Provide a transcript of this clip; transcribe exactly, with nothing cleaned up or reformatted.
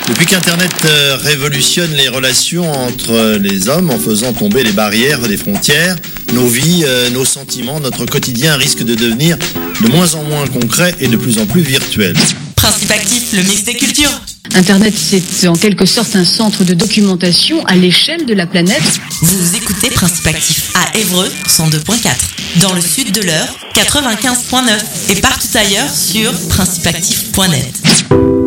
Depuis qu'Internet euh, révolutionne les relations entre euh, les hommes en faisant tomber les barrières des frontières, nos vies, euh, nos sentiments, notre quotidien risque de devenir de moins en moins concret et de plus en plus virtuel. Principe Actif, le mix des cultures. Internet, c'est en quelque sorte un centre de documentation à l'échelle de la planète. Vous écoutez Principe Actif à Évreux, cent deux virgule quatre. Dans le sud de l'Eure, quatre-vingt-quinze virgule neuf. Et partout ailleurs sur principe actif point net.